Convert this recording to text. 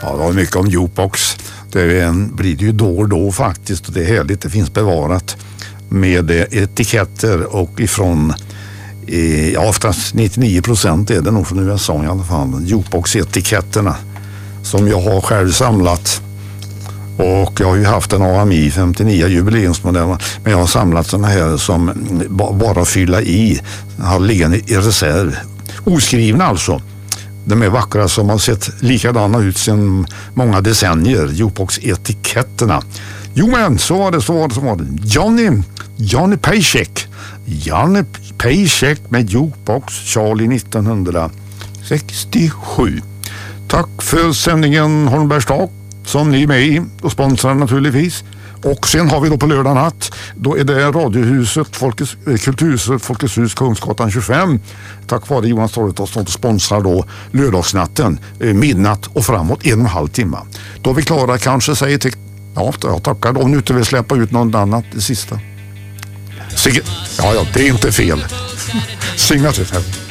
Ja, det var mycket om jukebox. Det blir det ju då och då faktiskt, och det är härligt, det finns bevarat med etiketter och ifrån oftast 99% är det nog från USA i alla fall, jukebox-etiketterna som jag har själv samlat. Och jag har ju haft en AMI 59 jubileumsmodellen, men jag har samlat sådana här som bara fylla i, har liggande i reserv. Oskrivna alltså. De är vackra som har sett likadana ut sedan många decennier, jukebox-etiketterna. Jo men, så var det. Johnny Paycheck. Johnny Paycheck med jukebox Charlie 1967. Tack för sändningen Holmbergsdag som ni är med i och sponsrar naturligtvis. Och sen har vi då på lördag natt, då är det Radiohuset, Kulturhuset, Folkets hus, Kungsgatan 25. Tack vare Jonas Torretas som sponsrar då lördagsnatten, midnatt och framåt 1,5 timme. Då är vi klara kanske, säger till. Ja, jag tackar. Om nu inte vill släppa ut något annat, det sista. Ja, det är inte fel. Signatur.